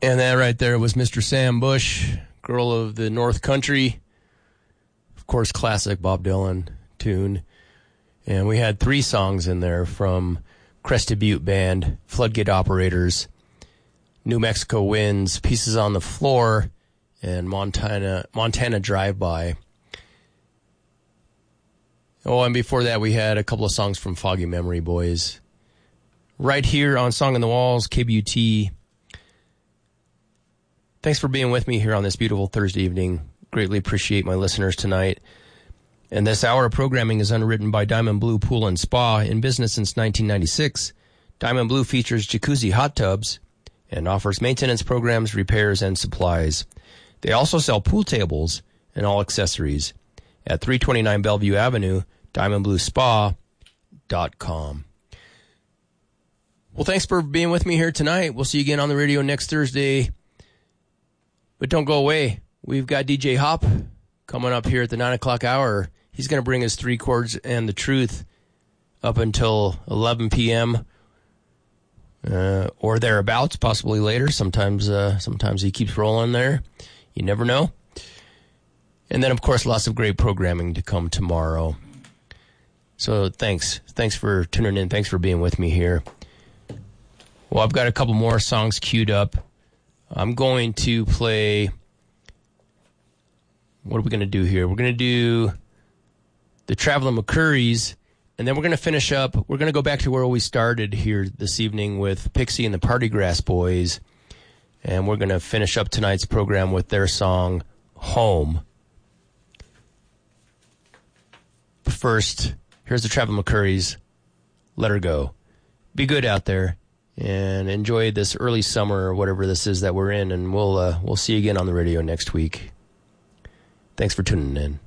And that right there was Mr. Sam Bush, Girl of the North Country. Of course, classic Bob Dylan tune. And we had 3 songs in there from Crested Butte Band, Floodgate Operators, New Mexico Winds, Pieces on the Floor, and Montana Drive-By. Oh, and before that, we had a couple of songs from Foggy Memory Boys. Right here on Song in the Walls, KBUT. Thanks for being with me here on this beautiful Thursday evening. Greatly appreciate my listeners tonight. And this hour of programming is underwritten by Diamond Blue Pool and Spa, in business since 1996. Diamond Blue features jacuzzi hot tubs and offers maintenance programs, repairs, and supplies. They also sell pool tables and all accessories at 329 Bellevue Avenue, diamondbluespa.com. Well, thanks for being with me here tonight. We'll see you again on the radio next Thursday. But don't go away. We've got DJ Hop coming up here at the 9 o'clock hour. He's going to bring us 3 chords and the truth up until 11 p.m. Or thereabouts, possibly later. Sometimes he keeps rolling there. You never know. And then, of course, lots of great programming to come tomorrow. So thanks. Thanks for tuning in. Thanks for being with me here. Well, I've got a couple more songs queued up. I'm going to play... What are we going to do here? We're going to do the Traveling McCurries, and then we're going to finish up. We're going to go back to where we started here this evening with Pixie and the Partygrass Boys, and we're going to finish up tonight's program with their song, Home. But first, here's the Traveling McCurries, Let Her Go. Be good out there, and enjoy this early summer or whatever this is that we're in, and we'll see you again on the radio next week. Thanks for tuning in.